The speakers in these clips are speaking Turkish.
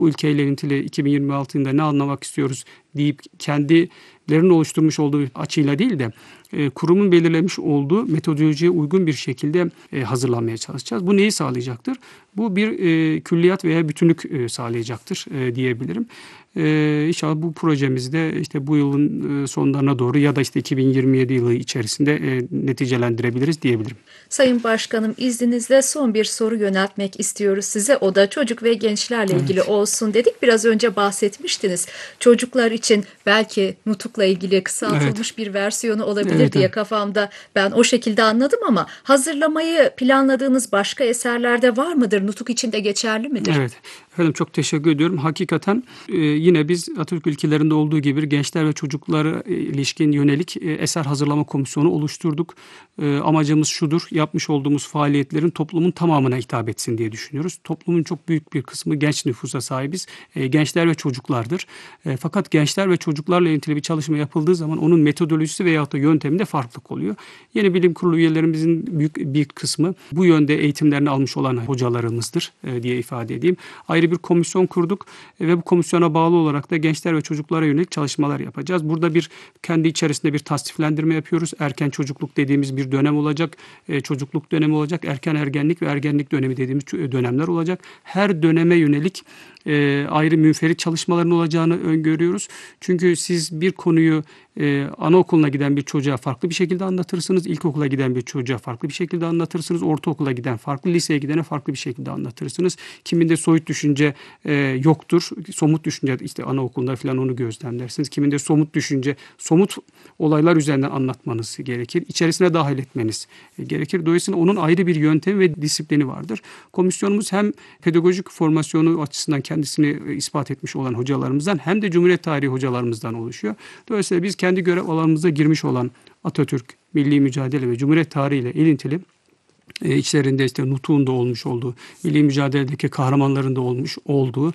bu ülkeyle ilintili 2026 yılında ne anlamak istiyoruz deyip kendilerinin oluşturmuş olduğu açıyla değil de kurumun belirlemiş olduğu metodolojiye uygun bir şekilde hazırlanmaya çalışacağız. Bu neyi sağlayacaktır? Bu bir külliyat veya bütünlük sağlayacaktır diyebilirim. İnşallah bu projemizde işte bu yılın sonlarına doğru ya da işte 2027 yılı içerisinde neticelendirebiliriz diyebilirim. Sayın Başkanım, izninizle son bir soru yöneltmek istiyoruz size. O da çocuk ve gençlerle ilgili olsun dedik. Biraz önce bahsetmiştiniz. Çocuklar için belki nutukla ilgili kısaltılmış bir versiyonu olabilir diye kafamda ben o şekilde anladım ama hazırlamayı planladığınız başka eserlerde var mıdır? Nutuk için de geçerli midir? Evet. Efendim çok teşekkür ediyorum. Hakikaten yine biz Atatürk ilkelerinde olduğu gibi gençler ve çocuklara ilişkin yönelik eser hazırlama komisyonu oluşturduk. Amacımız şudur, yapmış olduğumuz faaliyetlerin toplumun tamamına hitap etsin diye düşünüyoruz. Toplumun çok büyük bir kısmı genç nüfusa sahibiz. Gençler ve çocuklardır. Fakat gençler ve çocuklarla ilgili bir çalışma yapıldığı zaman onun metodolojisi veyahut da yönteminde farklılık oluyor. Yeni bilim kurulu üyelerimizin büyük bir kısmı bu yönde eğitimlerini almış olan hocalarımızdır diye ifade edeyim. Ayrı bir komisyon kurduk ve bu komisyona bağlı olarak da gençler ve çocuklara yönelik çalışmalar yapacağız. Burada kendi içerisinde bir tasniflendirme yapıyoruz. Erken çocukluk dediğimiz bir dönem olacak. Çocukluk dönemi olacak. Erken ergenlik ve ergenlik dönemi dediğimiz dönemler olacak. Her döneme yönelik ayrı münferit çalışmaların olacağını öngörüyoruz. Çünkü siz bir konuyu anaokuluna giden bir çocuğa farklı bir şekilde anlatırsınız. İlkokula giden bir çocuğa farklı bir şekilde anlatırsınız. Ortaokula giden farklı, liseye gidene farklı bir şekilde anlatırsınız. Kiminde soyut düşünce yoktur. Somut düşünce işte anaokulunda falan onu gözlemlersiniz. Kiminde somut düşünce, somut olaylar üzerinden anlatmanız gerekir. İçerisine dahil etmeniz gerekir. Dolayısıyla onun ayrı bir yöntemi ve disiplini vardır. Komisyonumuz hem pedagojik formasyonu açısından kendisini ispat etmiş olan hocalarımızdan hem de Cumhuriyet tarihi hocalarımızdan oluşuyor. Dolayısıyla biz kendi görev alanımıza girmiş olan Atatürk, milli mücadele ve Cumhuriyet tarihiyle ilintili içlerinde işte Nutuk'un da olmuş olduğu, milli mücadeledeki kahramanların da olmuş olduğu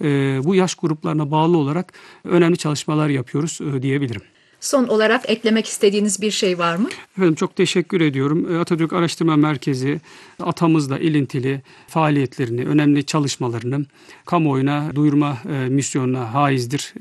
bu yaş gruplarına bağlı olarak önemli çalışmalar yapıyoruz diyebilirim. Son olarak eklemek istediğiniz bir şey var mı? Efendim çok teşekkür ediyorum. Atatürk Araştırma Merkezi atamızla ilintili faaliyetlerini, önemli çalışmalarını kamuoyuna duyurma misyonuna haizdir.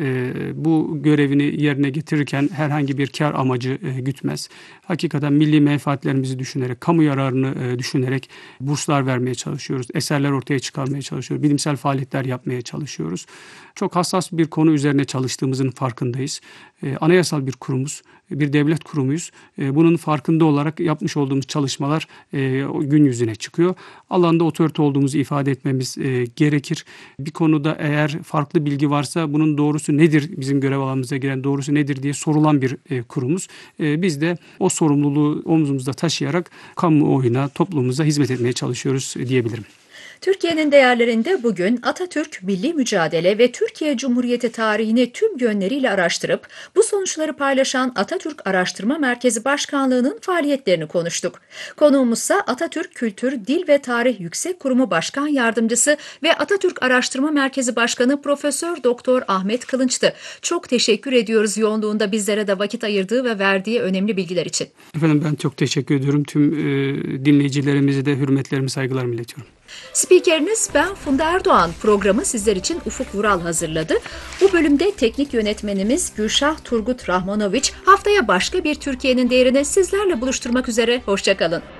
Bu görevini yerine getirirken herhangi bir kar amacı gütmez. Hakikaten milli menfaatlerimizi düşünerek, kamu yararını düşünerek burslar vermeye çalışıyoruz. Eserler ortaya çıkarmaya çalışıyoruz. Bilimsel faaliyetler yapmaya çalışıyoruz. Çok hassas bir konu üzerine çalıştığımızın farkındayız. Anayasal bir kurumuz, bir devlet kurumuyuz. Bunun farkında olarak yapmış olduğumuz çalışmalar gün yüzüne çıkıyor. Alanda otorite olduğumuzu ifade etmemiz gerekir. Bir konuda eğer farklı bilgi varsa bunun doğrusu nedir, bizim görev alanımıza giren doğrusu nedir diye sorulan bir kurumuz. Biz de o sorumluluğu omzumuzda taşıyarak kamuoyuna, toplumumuza hizmet etmeye çalışıyoruz diyebilirim. Türkiye'nin değerlerinde bugün Atatürk, milli mücadele ve Türkiye Cumhuriyeti tarihini tüm yönleriyle araştırıp bu sonuçları paylaşan Atatürk Araştırma Merkezi Başkanlığı'nın faaliyetlerini konuştuk. Konuğumuzsa Atatürk Kültür, Dil ve Tarih Yüksek Kurumu Başkan Yardımcısı ve Atatürk Araştırma Merkezi Başkanı Profesör Doktor Ahmet Kılınç'tı. Çok teşekkür ediyoruz yoğunluğunda bizlere de vakit ayırdığı ve verdiği önemli bilgiler için. Efendim ben çok teşekkür ediyorum. Tüm dinleyicilerimize de hürmetlerimi, saygılarımı iletiyorum. Spikeriniz ben Funda Erdoğan. Programı sizler için Ufuk Vural hazırladı. Bu bölümde teknik yönetmenimiz Gülşah Turgut Rahmanoviç. Haftaya başka bir Türkiye'nin değerini sizlerle buluşturmak üzere. Hoşça kalın.